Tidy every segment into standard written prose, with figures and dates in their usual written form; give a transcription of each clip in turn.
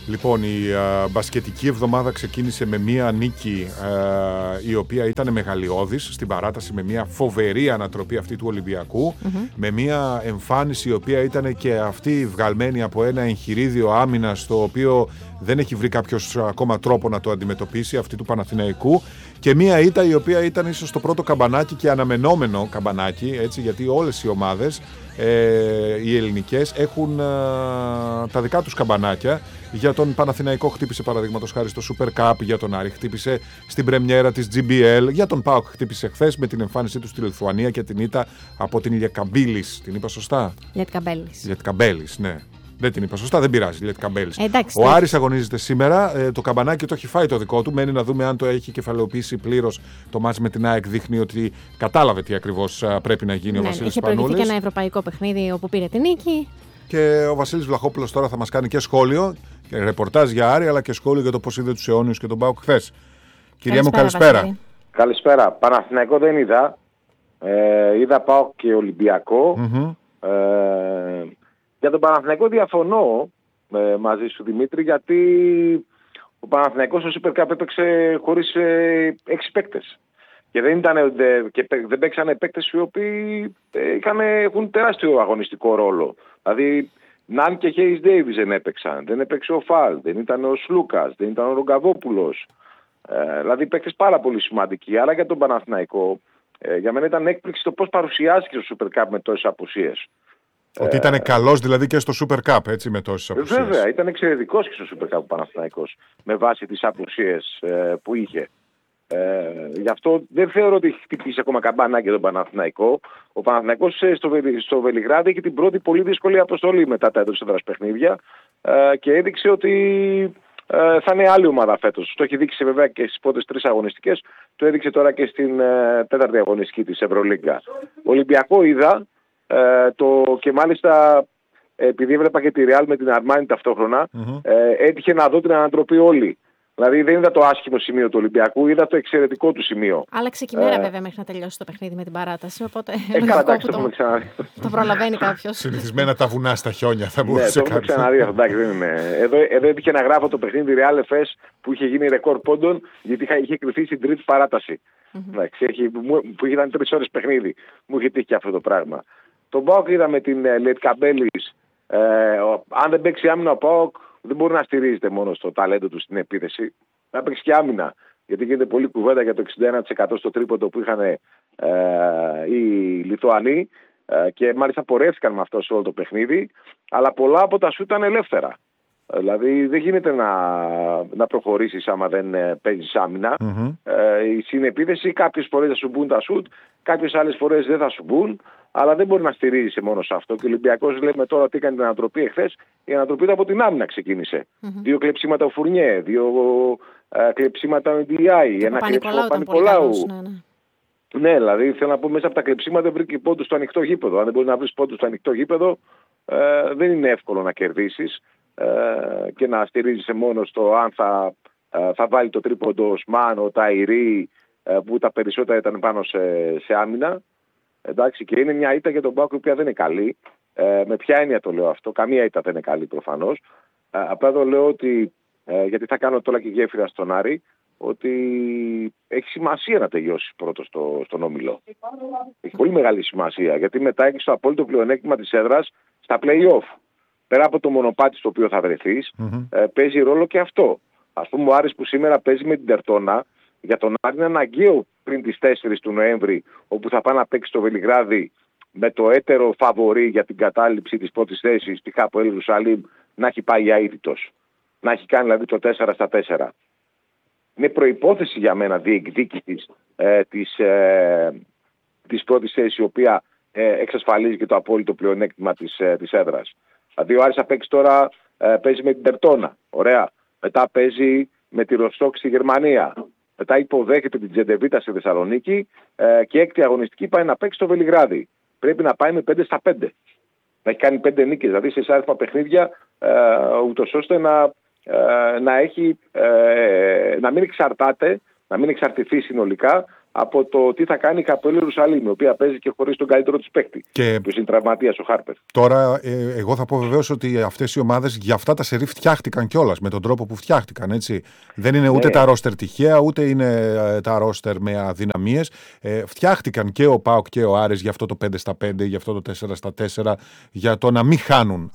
Λοιπόν, η μπασκετική εβδομάδα ξεκίνησε με μία νίκη η οποία ήταν μεγαλειώδης στην παράταση, με μία φοβερή ανατροπή αυτή του Ολυμπιακού, με μία εμφάνιση η οποία ήταν και αυτή βγαλμένη από ένα εγχειρίδιο άμυνας το οποίο δεν έχει βρει κάποιος ακόμα τρόπο να το αντιμετωπίσει, αυτή του Παναθηναϊκού, και μία ήττα η οποία ήταν ίσως το πρώτο καμπανάκι και αναμενόμενο καμπανάκι, έτσι, γιατί όλες οι ομάδες οι ελληνικές έχουν τα δικά τους καμπανάκια. Για τον Παναθηναϊκό χτύπησε παραδείγματος χάρη στο Super Cup, για τον Άρη χτύπησε στην πρεμιέρα της GBL, για τον ΠΑΟΚ χτύπησε χθες με την εμφάνισή του στη Λιθουανία και την ήττα από την Λιετκαμπίλης. Την είπα σωστά? Λιετκαμπέλης, ναι. Δεν την είπα σωστά, δεν πειράζει. Ο Άρης αγωνίζεται σήμερα. Το καμπανάκι το έχει φάει το δικό του. Μένει να δούμε αν το έχει κεφαλαιοποιήσει πλήρως. Το μάτς με την ΑΕΚ δείχνει ότι κατάλαβε τι ακριβώς πρέπει να γίνει ο Βασίλης Πανούλης. Είχε προηγηθεί και ένα ευρωπαϊκό παιχνίδι όπου πήρε την νίκη. Και ο Βασίλης Βλαχόπουλος τώρα θα μας κάνει και σχόλιο και ρεπορτάζ για Άρη, αλλά και σχόλιο για το πώς είδε τους αιώνιους και τον ΠΑΟΚ χθες. Κυρία μου, καλησπέρα. Βασίλη. Καλησπέρα. Παναθηναϊκό δεν είδα. Είδα ΠΑΟΚ και Ολυμπιακό. Για τον Παναθηναϊκό διαφωνώ μαζί σου, Δημήτρη, γιατί ο Παναθηναϊκός στο Super Cup έπαιξε χωρίς 6 παίκτες. Και δεν παίξανε παίκτες οι οποίοι έχουν τεράστιο αγωνιστικό ρόλο. Δηλαδή, Ναν και Χέις Ντέιβις δεν έπαιξαν. Δεν έπαιξε ο Φαλ, δεν ήταν ο Σλούκας, δεν ήταν ο Ρογκαβόπουλος. Δηλαδή, παίκτες πάρα πολύ σημαντικοί. Άρα για τον Παναθηναϊκό, για μένα ήταν έκπληξη το πώς παρουσιάστηκε στο Super Cup με τόσες απουσίες. Ότι ήταν καλός δηλαδή και στο Super Cup, έτσι, με τόσες απουσίες. Βέβαια, ήταν εξαιρετικός και στο Super Cup ο Παναθηναϊκός, με βάση τις απουσίες που είχε. Γι' αυτό δεν θεωρώ ότι έχει χτυπήσει ακόμα καμπανάκι τον Παναθηναϊκό. Ο Παναθηναϊκός στο Βελιγράδι έχει την πρώτη πολύ δύσκολη αποστολή μετά τα εντός έδρας παιχνίδια και έδειξε ότι θα είναι άλλη ομάδα φέτος. Το έχει δείξει βέβαια και στις πρώτες 3 αγωνιστικές, το έδειξε τώρα και στην 4η αγωνιστική της Ευρωλίγκα. Ολυμπιακό είδα και μάλιστα επειδή έβλεπα και τη Real με την Αρμάνι ταυτόχρονα, έτυχε να δω την ανατροπή όλη. Δηλαδή δεν είδα το άσχημο σημείο του Ολυμπιακού, είδα το εξαιρετικό του σημείο. Άλλαξε και η μέρα βέβαια μέχρι να τελειώσει το παιχνίδι με την παράταση. Οπότε το προλαβαίνει κάποιος. Συνηθισμένα τα βουνά στα χιόνια θα μπορούσε κάποιος. Ναι, το έχουμε ξαναδεί, εντάξει, δεν είναι. Εδώ έτυχε να γράφω το παιχνίδι Real FS που είχε γίνει ρεκόρ πόντων, γιατί είχε κρυφθεί στην τρίτη παράταση. Που ήταν 3 ώρες παιχνίδι. Μου είχε τύχει και αυτό το πράγμα. Τον ΠΑΟΚ είδα με την Λιετκαμπέλης. Αν δεν παίξει άμυνα ο ΠΑΟΚ, δεν μπορεί να στηρίζεται μόνο στο ταλέντο του στην επίθεση. Να παίξει και άμυνα. Γιατί γίνεται πολλή κουβέντα για το 61% στο τρίποντο που είχαν οι Λιθουανοί και μάλιστα πορεύτηκαν με αυτό σε όλο το παιχνίδι. Αλλά πολλά από τα σουτ ήταν ελεύθερα. Δηλαδή δεν γίνεται να προχωρήσεις άμα δεν παίζεις άμυνα. Στην επίθεση κάποιες φορές θα σου μπουν τα σουτ, κάποιες άλλες φορές δεν θα σου μπουν. Αλλά δεν μπορεί να στηρίζεσαι μόνο σε αυτό. Και ο Ολυμπιακός, λέμε τώρα ότι έκανε την ανατροπή εχθές. Η ανατροπή από την άμυνα ξεκίνησε. 2 κλεψίματα ο Φουρνιέ, 2 κλεψίματα ο Ντιάι, ένα κλεψίμα ο Παπα-Νικολάου. Ναι, δηλαδή θέλω να πω μέσα από τα κλεψίματα βρήκε πόντους στο ανοιχτό γήπεδο. Αν δεν μπορεί να βρει πόντους στο ανοιχτό γήπεδο, δεν είναι εύκολο να κερδίσεις και να στηρίζεσαι μόνο στο αν θα βάλει το τρίποντο ο Σμάν, ο Ταϊρή, που τα περισσότερα ήταν πάνω σε άμυνα. Εντάξει, και είναι μια ήττα για τον ΠΑΟΚ η οποία δεν είναι καλή. Με ποια έννοια το λέω αυτό? Καμία ήττα δεν είναι καλή προφανώς. Απλά το λέω ότι, γιατί θα κάνω τώρα και γέφυρα στον Άρη, ότι έχει σημασία να τελειώσει πρώτος στον όμιλο. Έχει πολύ μεγάλη σημασία, γιατί μετά έχει το απόλυτο πλεονέκτημα της έδρας στα play-off. Πέρα από το μονοπάτι στο οποίο θα βρεθείς, παίζει ρόλο και αυτό. Ας πούμε ο Άρης που σήμερα παίζει με την Τερτόνα, για τον Άρη είναι αναγκαίο πριν τις 4 του Νοέμβρη, όπου θα πάει να παίξει στο Βελιγράδι με το έτερο φαβορί για την κατάληψη της πρώτης θέσης, π.χ. από Ιερουσαλήμ, να έχει πάει αίτητος. Να έχει κάνει δηλαδή το 4-4. Είναι προϋπόθεση για μένα διεκδίκησης της πρώτης θέσης, η οποία εξασφαλίζει και το απόλυτο πλεονέκτημα της έδρας. Δηλαδή ο Άρης θα παίξει τώρα, παίζει με την Τερτόνα. Ωραία. Μετά παίζει με τη Ροστόκ στη Γερμανία. Μετά υποδέχεται την Τζεντεβίτα στη Θεσσαλονίκη και έκτη αγωνιστική πάει να παίξει στο Βελιγράδι. Πρέπει να πάει με 5-5. Να έχει κάνει 5 νίκες, δηλαδή σε εισάριθμα παιχνίδια, ούτως ώστε να μην εξαρτάται, να μην εξαρτηθεί συνολικά από το τι θα κάνει η Hapoel Ιερουσαλήμ, η οποία παίζει και χωρίς τον καλύτερο της παίκτη. Και που είναι τραυματίας ο Χάρπερ. Τώρα, εγώ θα πω βεβαίως ότι αυτές οι ομάδες για αυτά τα σερί φτιάχτηκαν κιόλας με τον τρόπο που φτιάχτηκαν. Έτσι. Δεν είναι ούτε τα ρόστερ τυχαία, ούτε είναι τα ρόστερ με αδυναμίες. Φτιάχτηκαν και ο ΠΑΟΚ και ο Άρης για αυτό το 5-5, για αυτό το 4-4, για το να μην χάνουν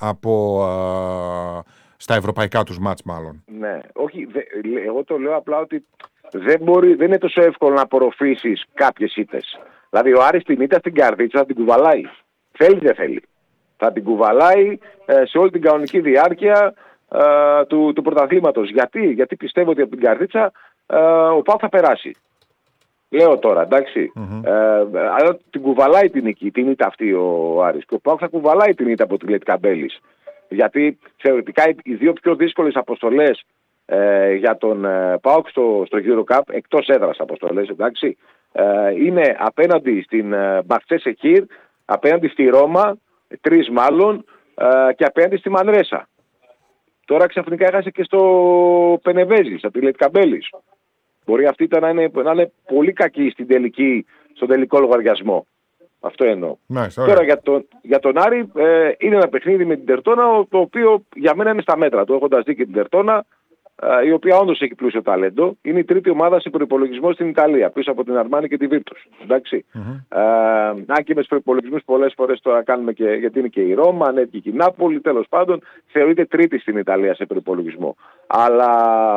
στα ευρωπαϊκά τους μάτς μάλλον. Ναι, όχι, εγώ το λέω απλά ότι δεν είναι τόσο εύκολο να απορροφήσεις κάποιες ήττες. Δηλαδή ο Άρης την ήττα στην καρδίτσα θα την κουβαλάει. Θέλει δεν θέλει. Θα την κουβαλάει σε όλη την κανονική διάρκεια του πρωταθλήματος. Γιατί πιστεύω ότι από την καρδίτσα ο ΠΑΟΚ θα περάσει. Λέω τώρα, εντάξει. Αλλά την κουβαλάει την ήττα αυτή ο Άρης. Και ο ΠΑΟΚ θα κουβαλάει την ήττα από τη Λετικά Μπέλης. Γιατί θεωρητικά οι δύο πιο δύσκολες αποστολές για τον ΠΑΟΚ στο EuroCup, εκτός έδρας αποστολές, εντάξει, είναι απέναντι στην Μπαχτσέ Σεχίρ, απέναντι στη Ρώμα, 3 μάλλον, και απέναντι στη Μανρέσα. Τώρα ξαφνικά έχασε και στο Πενεβέζι, στα Λετικά Μπέλης. Μπορεί αυτή να είναι πολύ κακή στον τελικό λογαριασμό. Αυτό εννοώ. Τώρα για τον Άρη είναι ένα παιχνίδι με την Τερτόνα, το οποίο για μένα είναι στα μέτρα του, έχοντας δει και την Τερτόνα, η οποία όντως έχει πλούσιο ταλέντο. Είναι η τρίτη ομάδα σε προϋπολογισμό στην Ιταλία, πίσω από την Αρμάνι και τη Βίρτους. Εντάξει. Αν και με τους προϋπολογισμούς πολλές φορές τώρα κάνουμε γιατί είναι και η Ρώμα, ανέβηκε και η Νάπολη, τέλος πάντων, θεωρείται τρίτη στην Ιταλία σε προϋπολογισμό. Αλλά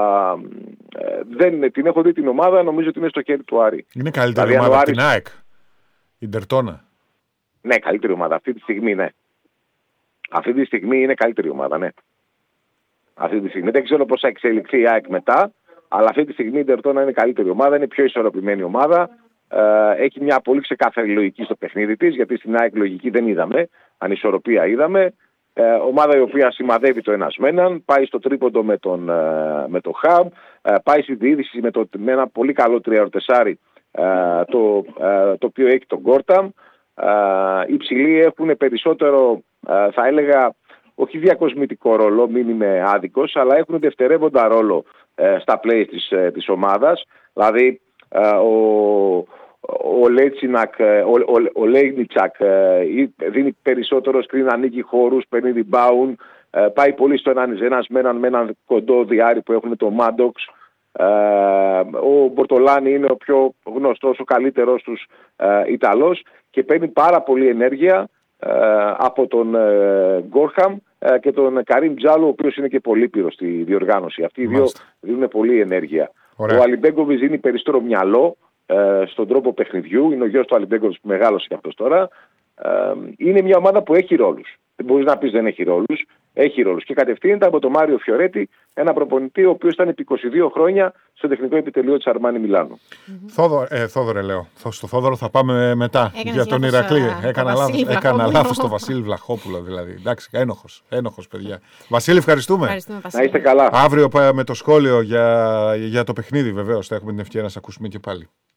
την έχω δει την ομάδα, νομίζω ότι είναι στο χέρι του Άρη. Είναι καλύτερη ομάδα από την ΑΕΚ, η Τερτόνα. Ναι, καλύτερη ομάδα. Αυτή τη στιγμή, ναι. Αυτή τη στιγμή είναι καλύτερη ομάδα, ναι. Αυτή τη στιγμή. Δεν ξέρω πώς θα εξελιχθεί η ΑΕΚ μετά, αλλά αυτή τη στιγμή η Τερτόνα είναι καλύτερη ομάδα, είναι πιο ισορροπημένη ομάδα. Έχει μια πολύ ξεκάθαρη λογική στο παιχνίδι της, γιατί στην ΑΕΚ λογική δεν είδαμε, ανισορροπία είδαμε. Ομάδα η οποία σημαδεύει το ένας με έναν, πάει στο τρίποντο με το Χαμπ, πάει στη διείδηση με ένα πολύ καλό 3-4, το οποίο έχει τον Γκόρταμ. Οι ψηλοί έχουν περισσότερο, θα έλεγα, όχι διακοσμητικό ρόλο, μην είμαι άδικος, αλλά έχουν δευτερεύοντα ρόλο στα play της ομάδας. Δηλαδή ο Λέινιτσακ δίνει περισσότερο screen, ανοίγει χώρους, παίρνει rebound, πάει πολύ στο ένας με έναν κοντό διάρρη που έχουν το Μάντοξ. Ο Μπορτολάνη είναι ο πιο γνωστός, ο καλύτερος τους Ιταλός και παίρνει πάρα πολύ ενέργεια από τον Γκόρχαμ και τον Καρίμ Τζάλο, ο οποίος είναι και πολύπυρος στη διοργάνωση. Αυτοί οι δύο δίνουν πολύ ενέργεια. Ωραία. Ο Αλιμπέγκοβιτς δίνει περισσότερο μυαλό στον τρόπο παιχνιδιού. Είναι ο γιος του Αλιμπέγκοβιτς που μεγάλωσε και αυτός τώρα. Είναι μια ομάδα που έχει ρόλους. Δεν μπορείς να πεις δεν έχει ρόλους. Έχει ρόλους. Και κατευθύνεται από τον Μάριο Φιωρέτη, ένα προπονητή ο οποίος ήταν επί 22 χρόνια στο τεχνικό επιτελείο της Αρμάνι Μιλάνου. Θόδωρε, λέω. Στο Θόδωρο θα πάμε μετά. Για τον Ηρακλή. Έκανα λάθος το Βασίλη Βλαχόπουλο, δηλαδή. Εντάξει, ένοχος, παιδιά. Βασίλη, ευχαριστούμε. Να είστε καλά. Αύριο με το σχόλιο για το παιχνίδι, βεβαίως. Θα έχουμε την ευκαιρία να σας ακούσουμε και πάλι.